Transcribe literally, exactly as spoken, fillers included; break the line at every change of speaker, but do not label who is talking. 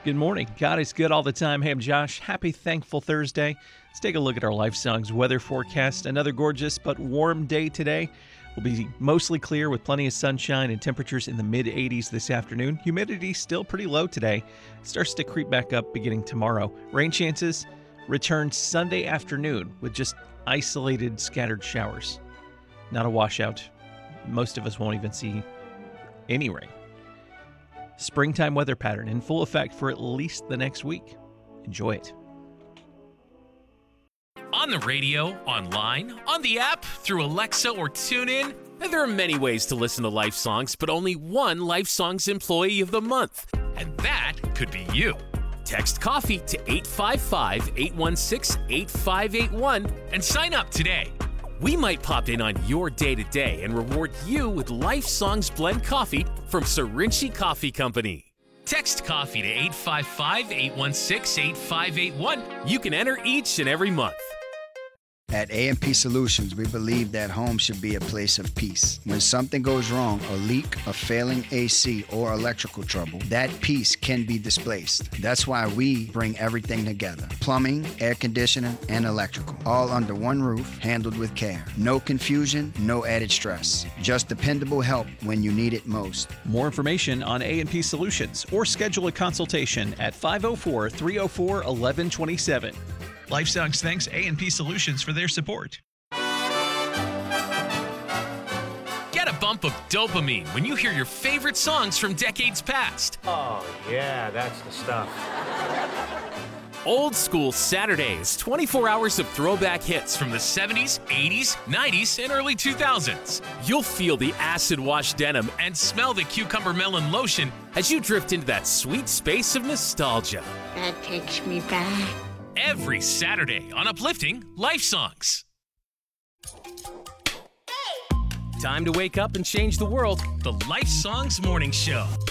Good morning. God is good all the time. Hey, I'm Josh. Happy Thankful Thursday. Let's take a look at our Life Songs weather forecast. Another gorgeous but warm day today. Will be mostly clear with plenty of sunshine and temperatures in the mid eighties this afternoon. Humidity still pretty low today. Starts to creep back up beginning tomorrow. Rain chances return Sunday afternoon with just isolated scattered showers. Not a washout. Most of us won't even see any rain. Springtime weather pattern in full effect for at least the next week. Enjoy it.
On the radio, online, on the app, through Alexa or TuneIn, and there are many ways to listen to Life Songs, but only one Life Songs Employee of the Month, and that could be you. Text COFFEE to eight five five, eight one six, eight five eight one and sign up today. We might pop in on your day-to-day and reward you with Life Songs Blend Coffee from Sarinchi Coffee Company. Text COFFEE to eight five five, eight one six, eight five eight one. You can enter each and every month.
At A and P Solutions, we believe that home should be a place of peace. When something goes wrong, a leak, a failing A C, or electrical trouble, that peace can be displaced. That's why we bring everything together. Plumbing, air conditioning, and electrical. All under one roof, handled with care. No confusion, no added stress. Just dependable help when you need it most.
More information on A and P Solutions or schedule a consultation at five oh four, three oh four, eleven twenty-seven. Life Songs thanks A and P Solutions for their support.
Get a bump of dopamine when you hear your favorite songs from decades past.
Oh, yeah, that's the stuff.
Old School Saturdays, twenty-four hours of throwback hits from the seventies, eighties, nineties, and early two thousands. You'll feel the acid-wash denim and smell the cucumber melon lotion as you drift into that sweet space of nostalgia.
That takes me back.
Every Saturday on Uplifting Life Songs. Time to wake up and change the world. The Life Songs Morning Show.